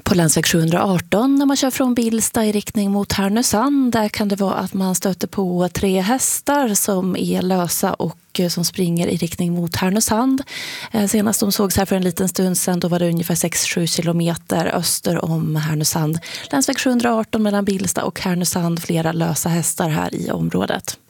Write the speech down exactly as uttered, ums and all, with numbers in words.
På länsväg sjuhundraarton när man kör från Billsta i riktning mot Härnösand, där kan det vara att man stöter på tre hästar som är lösa och som springer i riktning mot Härnösand. Senast de sågs här för en liten stund sedan, då var det ungefär sex till sju kilometer öster om Härnösand. Länsväg sjuhundraarton mellan Billsta och Härnösand, flera lösa hästar här i området.